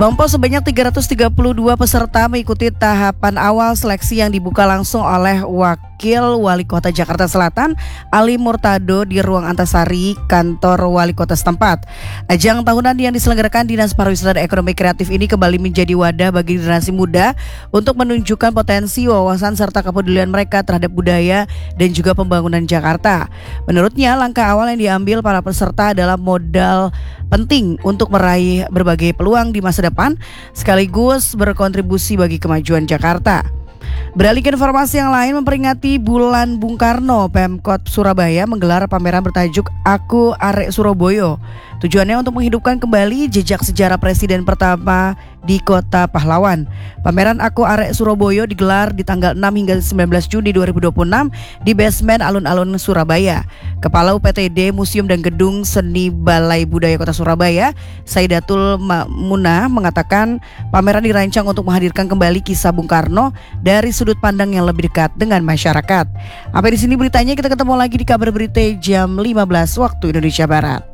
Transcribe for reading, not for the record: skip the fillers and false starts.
Kompo sebanyak 332 peserta mengikuti tahapan awal seleksi yang dibuka langsung oleh Wakil Wali Kota Jakarta Selatan Ali Murtado di ruang Antasari, kantor Wali Kota setempat. Ajang tahunan yang diselenggarakan Dinas Pariwisata dan Ekonomi Kreatif ini kembali menjadi wadah bagi generasi muda untuk menunjukkan potensi, wawasan serta kepedulian mereka terhadap budaya dan juga pembangunan Jakarta. Menurutnya, langkah awal yang diambil para peserta adalah modal penting untuk meraih berbagai peluang di masa depan sekaligus berkontribusi bagi kemajuan Jakarta. Beralih ke informasi yang lain, memperingati Bulan Bung Karno, Pemkot Surabaya menggelar pameran bertajuk Aku Arek Surabaya. Tujuannya untuk menghidupkan kembali jejak sejarah presiden pertama di Kota Pahlawan. Pameran Aku Arek Surabaya digelar di tanggal 6 hingga 19 Juni 2026 di basement Alun-Alun Surabaya. Kepala UPTD Museum dan Gedung Seni Balai Budaya Kota Surabaya, Saidatul Ma'munah, mengatakan pameran dirancang untuk menghadirkan kembali kisah Bung Karno dari sudut pandang yang lebih dekat dengan masyarakat. Sampai di sini beritanya, kita ketemu lagi di kabar berita jam 15 waktu Indonesia Barat.